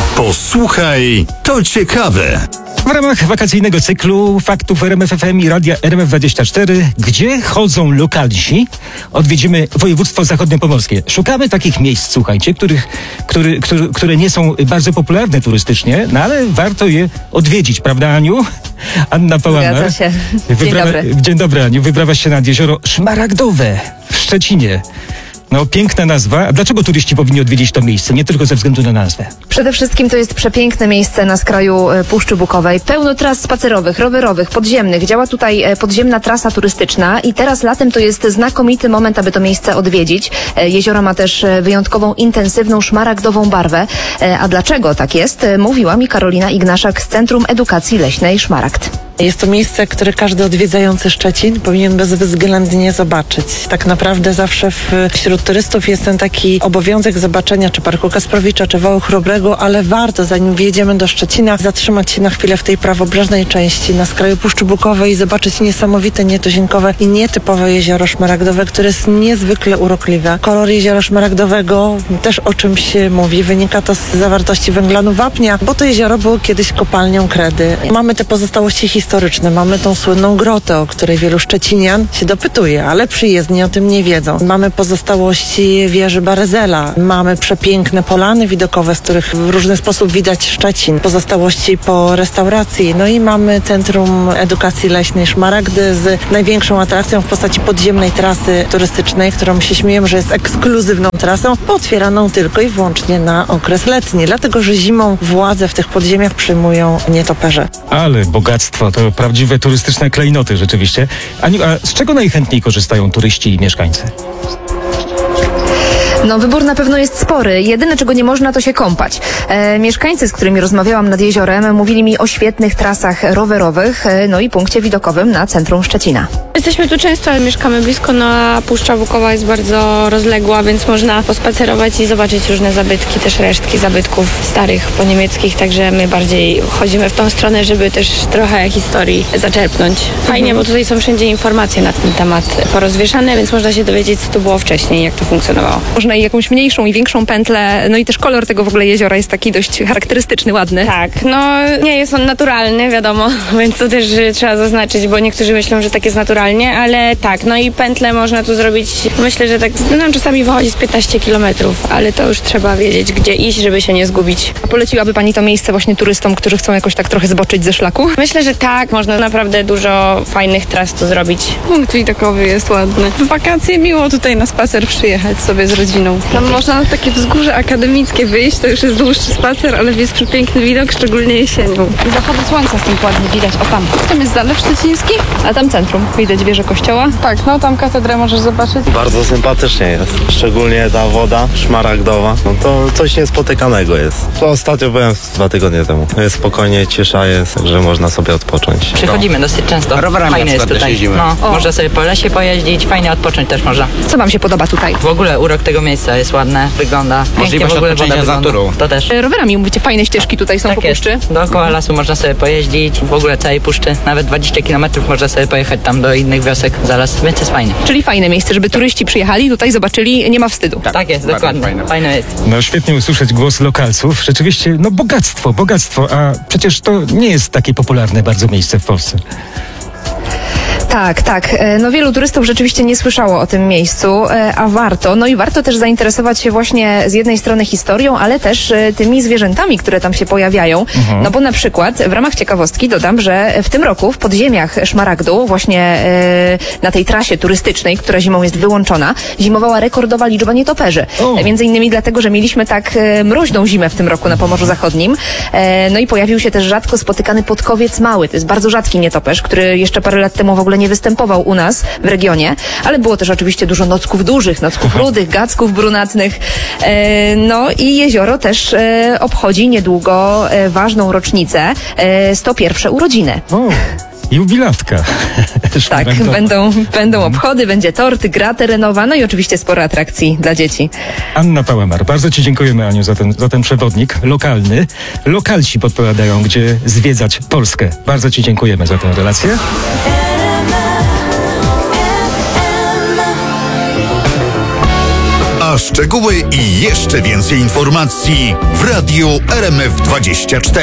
Posłuchaj, to ciekawe. W ramach wakacyjnego cyklu faktów RMF FM i radia RMF24, gdzie chodzą lokalsi, odwiedzimy województwo zachodniopomorskie. Szukamy takich miejsc, słuchajcie, które nie są bardzo popularne turystycznie, no ale warto je odwiedzić, prawda, Aniu? Anna Pałamar. Zgadza się. Dzień dobry. Dzień dobry, Aniu. Wybrałaś się nad jezioro Szmaragdowe w Szczecinie. No, piękna nazwa. A dlaczego turyści powinni odwiedzić to miejsce? Nie tylko ze względu na nazwę. Przede wszystkim to jest przepiękne miejsce na skraju Puszczy Bukowej. Pełno tras spacerowych, rowerowych, podziemnych. Działa tutaj podziemna trasa turystyczna i teraz latem to jest znakomity moment, aby to miejsce odwiedzić. Jezioro ma też wyjątkową, intensywną, szmaragdową barwę. A dlaczego tak jest? Mówiła mi Karolina Ignaszak z Centrum Edukacji Leśnej Szmaragd. Jest to miejsce, które każdy odwiedzający Szczecin powinien bezwzględnie zobaczyć. Tak naprawdę zawsze wśród turystów jest ten taki obowiązek zobaczenia czy Parku Kasprowicza, czy Wału Chrobrego, ale warto, zanim wjedziemy do Szczecina, zatrzymać się na chwilę w tej prawobrzeżnej części, na skraju Puszczy Bukowej i zobaczyć niesamowite, nietuzinkowe i nietypowe jezioro szmaragdowe, które jest niezwykle urokliwe. Kolor jeziora szmaragdowego też o czymś mówi. Wynika to z zawartości węglanu wapnia, bo to jezioro było kiedyś kopalnią kredy. Mamy te pozostałości historyczne. Mamy tą słynną grotę, o której wielu szczecinian się dopytuje, ale przyjezdni o tym nie wiedzą. Mamy pozostałości wieży Barezela. Mamy przepiękne polany widokowe, z których w różny sposób widać Szczecin. Pozostałości po restauracji. No i mamy Centrum Edukacji Leśnej Szmaragdy z największą atrakcją w postaci podziemnej trasy turystycznej, którą się śmiejemy, że jest ekskluzywną trasą, otwieraną tylko i wyłącznie na okres letni, dlatego że zimą władze w tych podziemiach przyjmują nietoperze. Ale bogactwo, to prawdziwe turystyczne klejnoty rzeczywiście. Aniu, a z czego najchętniej korzystają turyści i mieszkańcy? No, wybór na pewno jest spory. Jedyne, czego nie można, to się kąpać. Mieszkańcy, z którymi rozmawiałam nad jeziorem, mówili mi o świetnych trasach rowerowych, no i punkcie widokowym na centrum Szczecina. Jesteśmy tu często, ale mieszkamy blisko, no a Puszcza Bukowa jest bardzo rozległa, więc można pospacerować i zobaczyć różne zabytki, też resztki zabytków starych, poniemieckich, także my bardziej chodzimy w tą stronę, żeby też trochę historii zaczerpnąć. Fajnie, bo tutaj są wszędzie informacje na ten temat porozwieszane, więc można się dowiedzieć, co tu było wcześniej, jak to funkcjonowało. Można i jakąś mniejszą i większą pętlę, no i też kolor tego w ogóle jeziora jest taki dość charakterystyczny, ładny. Tak, no nie jest on naturalny, wiadomo, więc to też trzeba zaznaczyć, bo niektórzy myślą, że tak jest naturalnie, ale tak, no i pętlę można tu zrobić, myślę, że tak, no czasami wychodzi z 15 kilometrów, ale to już trzeba wiedzieć, gdzie iść, żeby się nie zgubić. A poleciłaby Pani to miejsce właśnie turystom, którzy chcą jakoś tak trochę zboczyć ze szlaku? Myślę, że tak, można naprawdę dużo fajnych tras tu zrobić. Punkt widokowy jest ładny. W wakacje miło tutaj na spacer przyjechać sobie z rodziną. Tam można na takie wzgórze akademickie wyjść, to już jest dłuższy spacer, ale jest przepiękny widok, szczególnie jesienią. Zachód słońca z tym ładnie widać, o tam. Tam jest Zalew Szczeciński. A tam centrum, widać wieżę kościoła. Tak, no tam katedrę możesz zobaczyć. Bardzo sympatycznie jest, szczególnie ta woda szmaragdowa, no to coś niespotykanego jest. To ostatnio byłem 2 tygodnie temu. Jest spokojnie, cisza jest, że można sobie odpocząć. Przychodzimy dosyć często. Rowerami fajnie jest tutaj. jeździmy. No, można sobie po lesie pojeździć, fajnie odpocząć też można. Co Wam się podoba tutaj? W ogóle urok tego miejsca jest ładne, wygląda. Możliwość w ogóle odpoczęcia z naturą. To też. Rowerami mówicie, fajne ścieżki tutaj są Tak po puszczy. jest. Dookoła lasu można sobie pojeździć, w ogóle całej puszczy, nawet 20 km można sobie pojechać tam do innych wiosek za las, więc jest fajnie. Czyli fajne miejsce, żeby turyści przyjechali, tutaj zobaczyli, nie ma wstydu. Tak jest, dokładnie. Fajne jest. No, świetnie usłyszeć głos lokalców. Rzeczywiście, no bogactwo, a przecież to nie jest takie popularne bardzo miejsce w Polsce. Tak. No wielu turystów rzeczywiście nie słyszało o tym miejscu, a warto. No i warto też zainteresować się właśnie z jednej strony historią, ale też tymi zwierzętami, które tam się pojawiają. No bo na przykład w ramach ciekawostki dodam, że w tym roku w podziemiach Szmaragdu, właśnie na tej trasie turystycznej, która zimą jest wyłączona, zimowała rekordowa liczba nietoperzy. Między innymi dlatego, że mieliśmy tak mroźną zimę w tym roku na Pomorzu Zachodnim. No i pojawił się też rzadko spotykany podkowiec mały. To jest bardzo rzadki nietoperz, który jeszcze parę lat temu w ogóle nie występował u nas w regionie, ale było też oczywiście dużo nocków dużych, nocków rudych, gacków brunatnych. No i jezioro też obchodzi niedługo ważną rocznicę, 101 urodziny. Jubilatka. Tak, będą obchody, będzie tort, gra terenowa, no i oczywiście sporo atrakcji dla dzieci. Anna Pałamar, bardzo Ci dziękujemy, Aniu, za ten przewodnik lokalny. Lokalsi podpowiadają, gdzie zwiedzać Polskę. Bardzo Ci dziękujemy za tę relację. szczegóły i jeszcze więcej informacji w Radiu RMF24.